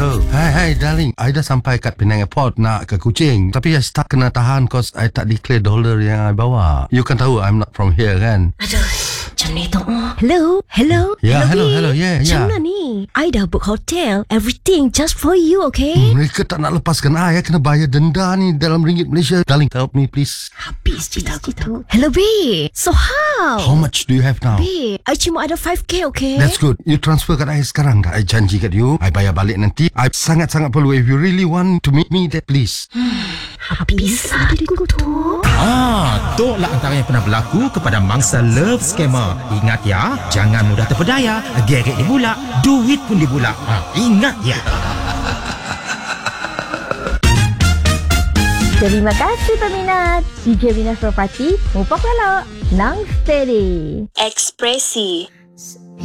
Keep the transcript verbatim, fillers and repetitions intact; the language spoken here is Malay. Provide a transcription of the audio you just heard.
Hello. Hai, hai darling. I dah sampai kat Penang Airport nak ke Kuching. Tapi I stuck kena tahan cause I tak declare dollar yang I bawa. You kan tahu I'm not from here kan? Aduh, macam ni tu. Hello, hello. Ya, yeah, hello, hello. Yeah, Macam yeah. mana ni? I dah book hotel. Everything just for you, okay? Hmm, mereka tak nak lepaskan I. I kena bayar denda ni dalam ringgit Malaysia. Darling, help me please. Habis cerita aku tu. Hello, babe. So how? How much do you have now? Babe, I cuma ada five K, okay? That's good. You transfer kat I sekarang. I janji kat you, I bayar balik nanti. I sangat-sangat perlu. If you really want to meet me, that please. Habis aku tu. Ah, tu lah antara yang pernah berlaku kepada mangsa love scammer. Ingat ya, jangan mudah terpedaya. Geret dibulak, duit pun dibulak. Ha, ingat ya. Terima kasih peminat. D J Minas Property, Mupak Lelok, Nang Steady. Ekspresi